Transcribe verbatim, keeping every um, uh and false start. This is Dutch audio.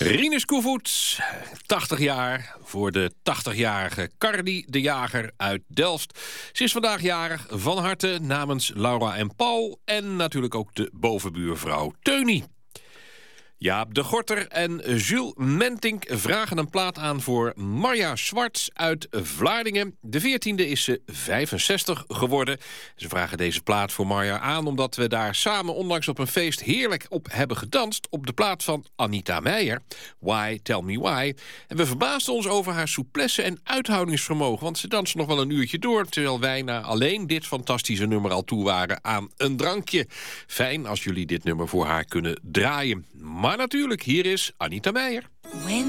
Rinus Koevoet, tachtig jaar, voor de tachtigjarige Cardi de Jager uit Delft. Ze is vandaag jarig, van harte namens Laura en Paul en natuurlijk ook de bovenbuurvrouw Teunie. Jaap de Gorter en Jules Mentink vragen een plaat aan voor Marja Zwarts uit Vlaardingen. De veertiende is ze vijfenzestig geworden. Ze vragen deze plaat voor Marja aan omdat we daar samen onlangs op een feest heerlijk op hebben gedanst op de plaat van Anita Meijer. Why, Tell Me Why. En we verbaasden ons over haar souplesse en uithoudingsvermogen, want ze dansen nog wel een uurtje door, terwijl wij na alleen dit fantastische nummer al toe waren aan een drankje. Fijn als jullie dit nummer voor haar kunnen draaien. Maar natuurlijk, hier is Anita Meijer.